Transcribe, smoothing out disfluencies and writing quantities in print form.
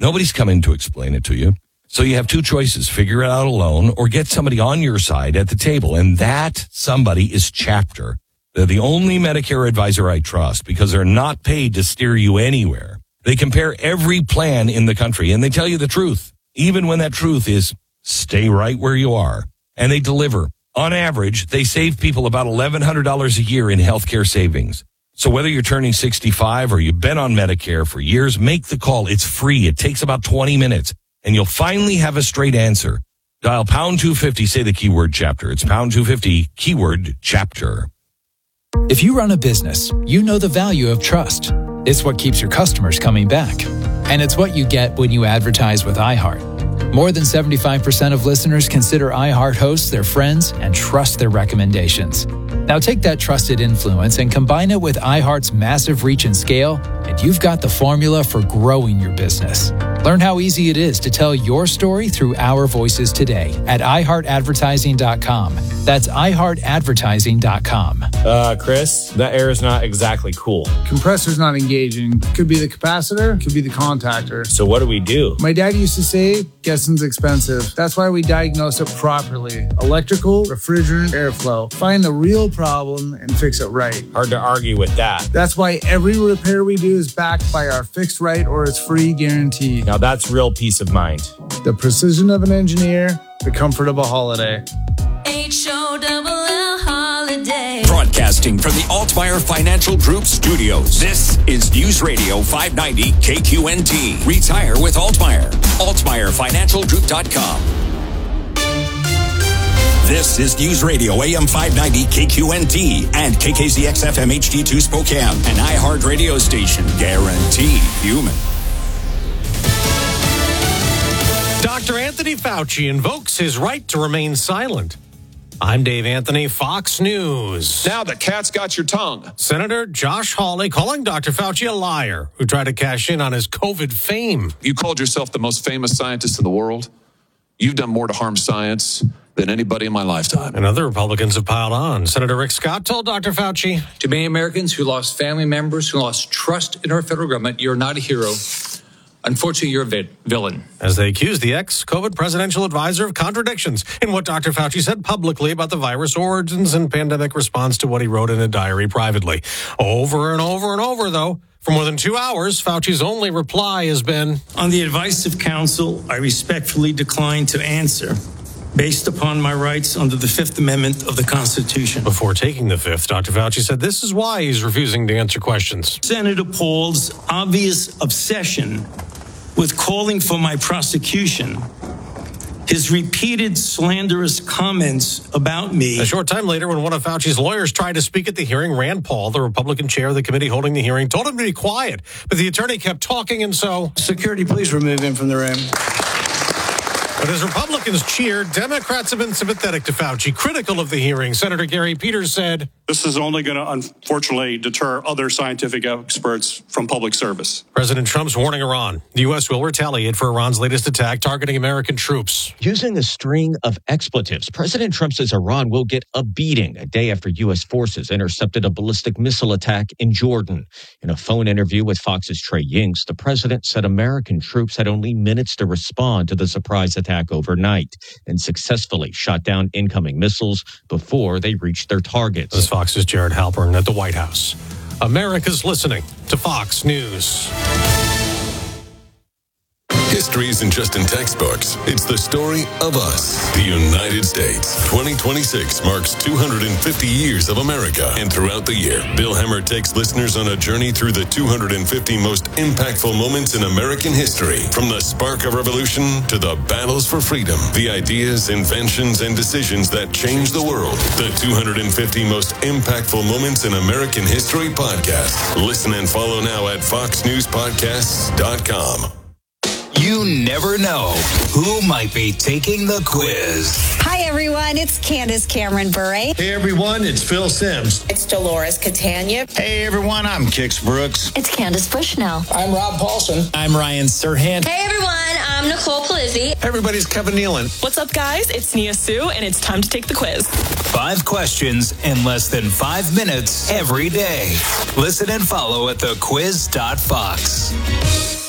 Nobody's coming to explain it to you. So you have two choices, figure it out alone or get somebody on your side at the table. And that somebody is Chapter. They're the only Medicare advisor I trust because they're not paid to steer you anywhere. They compare every plan in the country and they tell you the truth, even when that truth is stay right where you are. And they deliver. On average, they save people about $1,100 a year in healthcare savings. So whether you're turning 65 or you've been on Medicare for years, make the call. It's free. It takes about 20 minutes, and you'll finally have a straight answer. Dial pound 250, say the keyword Chapter. It's pound 250, keyword Chapter. If you run a business, you know the value of trust. It's what keeps your customers coming back. And it's what you get when you advertise with iHeart. More than 75% of listeners consider iHeart hosts their friends and trust their recommendations. Now take that trusted influence and combine it with iHeart's massive reach and scale, and you've got the formula for growing your business. Learn how easy it is to tell your story through our voices today at iHeartAdvertising.com. That's iHeartAdvertising.com. Chris, that air is not exactly cool. Compressor's not engaging. Could be the capacitor, could be the contactor. So what do we do? My dad used to say, guessing's expensive. That's why we diagnose it properly. Electrical, refrigerant, airflow. Find the real problem and fix it right. Hard to argue with that. That's why every repair we do is backed by our fixed right or it's free guarantee. Now that's real peace of mind. The precision of an engineer, the comfort of a holiday. H-O-double-L holiday. Broadcasting from the Altmaier Financial Group studios. This is News Radio 590 KQNT. Retire with Altmaier. AltmaierFinancialGroup.com. This is News Radio AM 590 KQNT and KKZX FM HD2 Spokane, an iHeart radio station. Guaranteed human. Dr. Anthony Fauci invokes his right to remain silent. I'm Dave Anthony, Fox News. Now the cat's got your tongue. Senator Josh Hawley calling Dr. Fauci a liar who tried to cash in on his COVID fame. You called yourself the most famous scientist in the world. You've done more to harm science than anybody in my lifetime. And other Republicans have piled on. Senator Rick Scott told Dr. Fauci, to many Americans who lost family members, who lost trust in our federal government, you're not a hero. Unfortunately, you're a villain. As they accuse the ex-COVID presidential advisor of contradictions in what Dr. Fauci said publicly about the virus origins and pandemic response to what he wrote in a diary privately. Over and over and over, though, for more than 2 hours, Fauci's only reply has been, on the advice of counsel, I respectfully decline to answer based upon my rights under the Fifth Amendment of the Constitution. Before taking the fifth, Dr. Fauci said this is why he's refusing to answer questions. Senator Paul's obvious obsession with calling for my prosecution, his repeated slanderous comments about me. A short time later, when one of Fauci's lawyers tried to speak at the hearing, Rand Paul, the Republican chair of the committee holding the hearing, told him to be quiet. But the attorney kept talking, and so... Security, please remove him from the room. But as Republicans cheered, Democrats have been sympathetic to Fauci, critical of the hearing. Senator Gary Peters said, this is only going to, unfortunately, deter other scientific experts from public service. President Trump's warning Iran. The U.S. will retaliate for Iran's latest attack targeting American troops. Using a string of expletives, President Trump says Iran will get a beating a day after U.S. forces intercepted a ballistic missile attack in Jordan. In a phone interview with Fox's Trey Yingst, the president said American troops had only minutes to respond to the surprise attack overnight and successfully shot down incoming missiles before they reached their targets. This is Fox's Jared Halpern at the White House. America's listening to Fox News. History isn't just in textbooks. It's the story of us, the United States. 2026 marks 250 years of America. And throughout the year, Bill Hemmer takes listeners on a journey through the 250 most impactful moments in American history. From the spark of revolution to the battles for freedom, the ideas, inventions, and decisions that changed the world. The 250 most impactful moments in American history podcast. Listen and follow now at foxnewspodcasts.com. You never know who might be taking the quiz. Hi, everyone. It's Candace Cameron Bure. Hey, everyone. It's Phil Simms. It's Dolores Catania. Hey, everyone. I'm Kix Brooks. It's Candace Bushnell. I'm Rob Paulson. I'm Ryan Serhant. Hey, everyone. I'm Nicole Polizzi. Hey, everybody's Kevin Nealon. What's up, guys? It's Nia Sue, and it's time to take the quiz. 5 questions in less than 5 minutes every day. Listen and follow at thequiz.fox.